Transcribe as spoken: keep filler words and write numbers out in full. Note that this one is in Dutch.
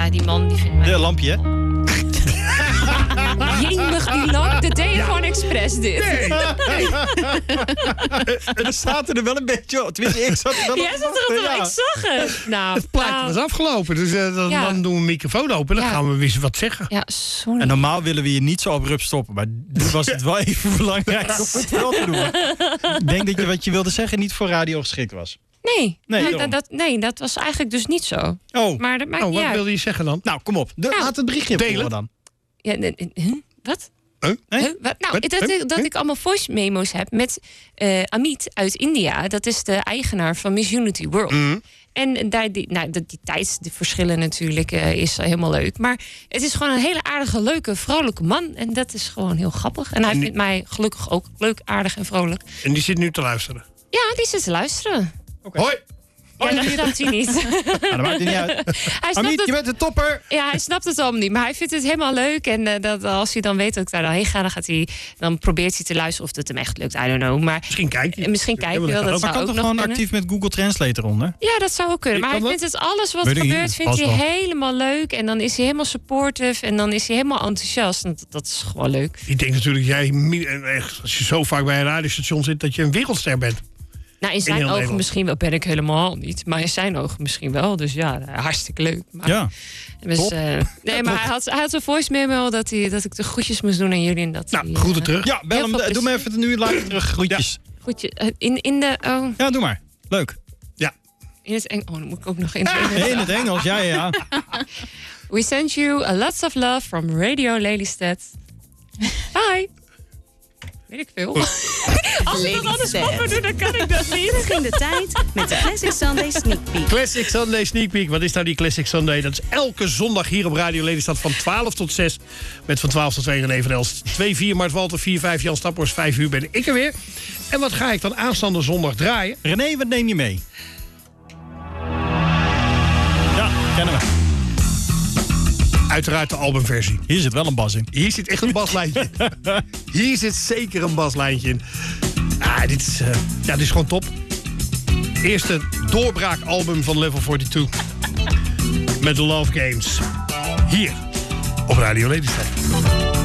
ja, die man die vindt mij... De lampje, hè? Jemig, die lamp. Dat deed je gewoon expres, dit. Nee, nee. Er staat er wel een beetje op. Tenminste, ik zat er wel op. Jij zat erop, Ja. ik zag het. Nou, Het plaatje nou, was afgelopen. Dus uh, dan, Ja. dan doen we een microfoon open. Dan Ja. gaan we weer wat zeggen. Ja, sorry. En normaal willen we je niet zo abrupt stoppen. Maar nu was het wel even belangrijk om het wel te doen. Ik denk dat je wat je wilde zeggen niet voor radio geschikt was. Nee, Nee, nou, daarom. dat, nee, dat was eigenlijk dus niet zo. Oh, Maar dat maakt Oh, niet wat uit. wilde je zeggen dan? nou kom op. De, Nou, laat het berichtje delen. horen dan. Ja, nee, nee, huh? Wat? Huh? Hè? Huh? Wat? Nou, Wat? dat, Huh? ik, dat Huh? ik allemaal voice memo's heb met eh, Amit uit India. Dat is de eigenaar van Miss Unity World. Mhm. En daar, die, nou, dat- die tijdsverschillen natuurlijk eh, is helemaal leuk. Maar het is gewoon een hele aardige, leuke, vrolijke man. En dat is gewoon heel grappig. En hij En die- vindt mij gelukkig ook leuk, aardig en vrolijk. En die zit nu te luisteren. Ja, die zit te luisteren. Hoi! Ja, dat snapt hij niet. Nou, dat maakt het niet uit. hij, snapt Amiet, je het, bent de topper. ja, hij snapt het allemaal niet. Maar hij vindt het helemaal leuk. En eh, dat, als hij dan weet dat ik daar dan heen ga, dan, gaat hij, dan probeert hij te luisteren of het hem echt lukt. I don't know. Maar Misschien kijk je. eh, misschien kijken we wel. Dat Maar zou kan ook toch nog gewoon kunnen. actief met Google Translate eronder? Ja, dat zou ook kunnen. Maar Kan hij dat? vindt het alles wat Weet ik niet. gebeurt, vindt Vast hij wel. helemaal leuk. En dan is hij helemaal supportive. En dan is hij helemaal enthousiast. En dat, dat is gewoon leuk. Ik denk natuurlijk, jij, mi- echt, als je zo vaak bij een radiostation zit, dat je een wereldster bent. Nou, in zijn heel ogen Nederland. misschien wel, ben ik helemaal niet. Maar in zijn ogen misschien wel. Dus ja, hartstikke leuk. Maar, Ja. dus, top. eh, nee, maar hij had, hij had een voice memo dat, hij, dat ik de groetjes moest doen aan jullie. En dat Nou, hij, groeten eh, terug. Ja, bel Heel hem. veel Doe me even nu live terug. Groetjes. Groetje, eh, in, in de... Oh, Ja, doe maar. Leuk. Ja. in het Engels. Oh, dan moet ik ook nog in het Engels. In het Engels, ja, ja. We send you a lots of love from Radio Lelystad. Bye. Weet ik veel. Als ik dat anders proper doe, dan kan ik dat niet. Terug in de tijd met de Classic Sunday Sneak Peek. Classic Sunday Sneak Peek. Wat is nou die Classic Sunday? Dat is elke zondag hier op Radio Lelystad van twaalf tot zes. Met van twaalf tot twee René van Elst. twee vier Mart Walter, vier vijf Jan Staphorst, vijf uur ben ik er weer. En wat ga ik dan aanstaande zondag draaien? René, wat neem je mee? Ja, kennen we. Uiteraard de albumversie. Hier zit wel een bas in. Hier zit echt een baslijntje. Hier zit zeker een baslijntje in. Ah, dit is, eh, ja, dit is gewoon top. Eerste doorbraakalbum van Level tweeënveertig. Met The Love Games. Hier op Radio Lelystad.